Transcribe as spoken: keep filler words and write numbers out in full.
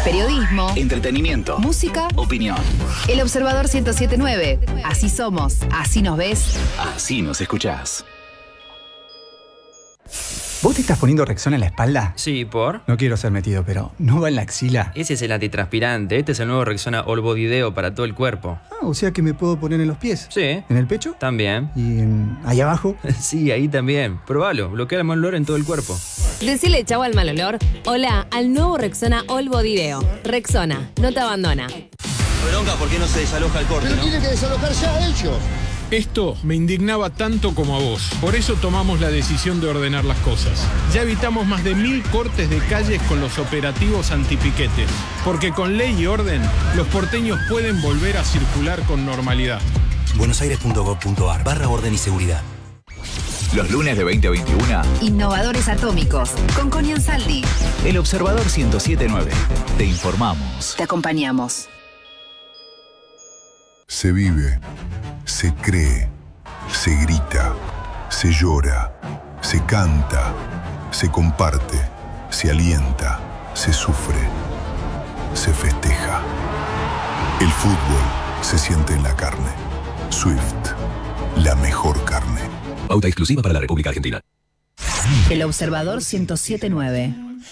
Periodismo, entretenimiento, música, opinión. El Observador ciento siete punto nueve. Así somos, así nos ves, así nos escuchás. ¿Vos te estás poniendo Rexona en la espalda? Sí, ¿por? No quiero ser metido, pero ¿no va en la axila? Ese es el antitranspirante. Este es el nuevo Rexona All Body Deo para todo el cuerpo. Ah, o sea que me puedo poner en los pies. Sí. ¿En el pecho? También. ¿Y en... ahí abajo? Sí, ahí también. Probalo. Bloquea el mal olor en todo el cuerpo. Decile chau al mal olor. Hola al nuevo Rexona All Body Deo. Rexona, no te abandona. Bronca, ¿por qué no se desaloja el corte, Pero no? tienen que desalojar ya a ellos. Esto me indignaba tanto como a vos. Por eso tomamos la decisión de ordenar las cosas. Ya evitamos más de mil cortes de calles con los operativos antipiquete. Porque con ley y orden, los porteños pueden volver a circular con normalidad. buenosaires.gov.ar barra orden y seguridad. Los lunes de veinte a veintiuno. Innovadores Atómicos, con Connie Ansaldi. El Observador ciento siete punto nueve. Te informamos. Te acompañamos. Se vive, se cree, se grita, se llora, se canta, se comparte, se alienta, se sufre, se festeja. El fútbol se siente en la carne. Swift, la mejor carne. Pauta exclusiva para la República Argentina. El Observador ciento siete punto nueve.